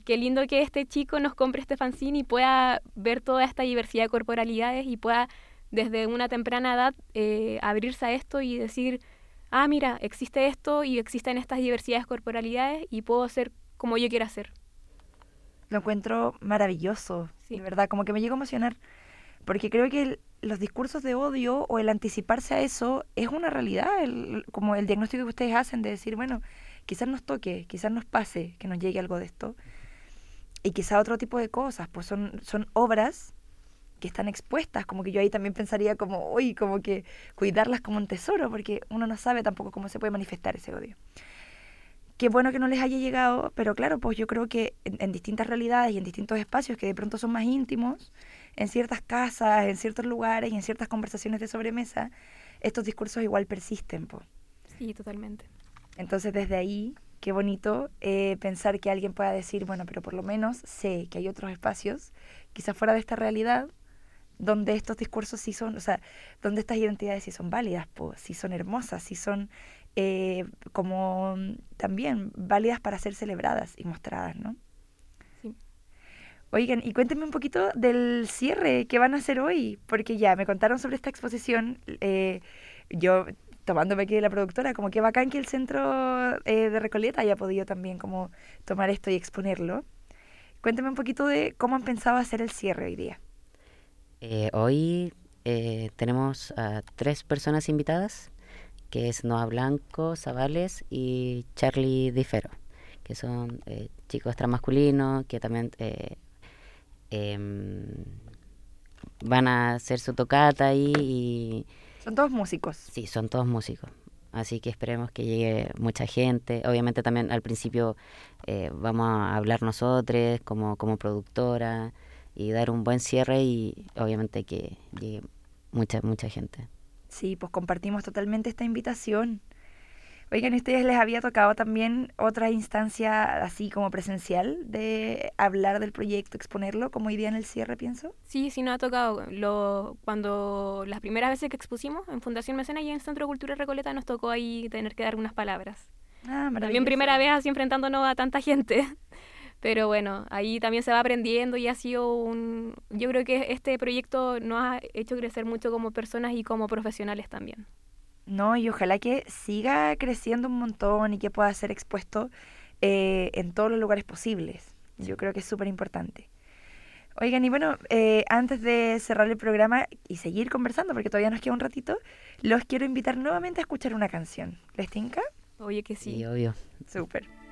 qué lindo que este chico nos compre este fanzine y pueda ver toda esta diversidad de corporalidades y pueda desde una temprana edad abrirse a esto y decir, ah, mira, existe esto y existen estas diversidades corporalidades y puedo ser como yo quiera ser. Lo encuentro maravilloso, de Sí, verdad, como que me llego a emocionar, porque creo que los discursos de odio o el anticiparse a eso es una realidad, como el diagnóstico que ustedes hacen de decir, bueno, quizás nos toque, quizás nos pase que nos llegue algo de esto, y quizá otro tipo de cosas, pues son obras que están expuestas, como que yo ahí también pensaría como, uy, como que cuidarlas como un tesoro, porque uno no sabe tampoco cómo se puede manifestar ese odio. Qué bueno que no les haya llegado, pero claro, pues yo creo que en distintas realidades y en distintos espacios que de pronto son más íntimos, en ciertas casas, en ciertos lugares y en ciertas conversaciones de sobremesa, estos discursos igual persisten, pues. sí, totalmente. Entonces desde ahí, qué bonito pensar que alguien pueda decir, bueno, pero por lo menos sé que hay otros espacios, quizás fuera de esta realidad, donde estos discursos sí son, o sea, donde estas identidades sí son válidas, pues, sí son hermosas, sí son como también válidas para ser celebradas y mostradas, ¿no? Sí. Oigan, y cuéntenme un poquito del cierre que van a hacer hoy, porque ya me contaron sobre esta exposición, yo tomándome aquí de la productora, como que bacán que el centro de Recoleta haya podido también como tomar esto y exponerlo. Cuénteme un poquito de cómo han pensado hacer el cierre hoy día. Hoy tenemos a 3 personas invitadas, que es Noah Blanco, Zavales y Charlie Difero, que son chicos transmasculinos que también em, van a hacer su tocata ahí y Son todos músicos. sí, son todos músicos. Así que esperemos que llegue mucha gente. Obviamente también al principio vamos a hablar nosotros como productora y dar un buen cierre y obviamente que llegue mucha gente. Sí, pues compartimos totalmente esta invitación. Oigan, ¿a ustedes les había tocado también otra instancia así como presencial de hablar del proyecto, exponerlo, como hoy día en el cierre, pienso? Sí, sí nos ha tocado. Cuando las primeras veces que expusimos en Fundación Mecena y en Centro de Cultura Recoleta nos tocó ahí tener que dar unas palabras. Ah, También maravilloso. primera vez así enfrentándonos a tanta gente. Pero bueno, ahí también se va aprendiendo y ha sido Yo creo que este proyecto nos ha hecho crecer mucho como personas y como profesionales también. No, y ojalá que siga creciendo un montón y que pueda ser expuesto en todos los lugares posibles. Yo creo que es súper importante. Oigan, y bueno, antes de cerrar el programa y seguir conversando, porque todavía nos queda un ratito, los quiero invitar nuevamente a escuchar una canción. ¿Les tinca? Oye que Sí, sí. obvio. Súper.